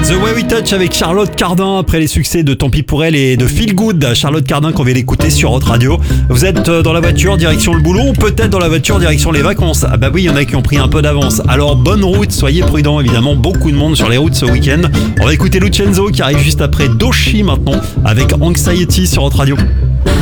The Way We Touch avec Charlotte Cardin après les succès de Tant pis pour elle et de Feel Good. Charlotte Cardin qu'on vient d'écouter sur Hot Radio. Vous êtes dans la voiture direction le boulot ou peut-être dans la voiture direction les vacances. Ah bah oui, il y en a qui ont pris un peu d'avance. Alors bonne route, soyez prudents évidemment, beaucoup de monde sur les routes ce week-end. On va écouter Lucenzo qui arrive juste après Doshi maintenant avec Anxiety sur Hot Radio.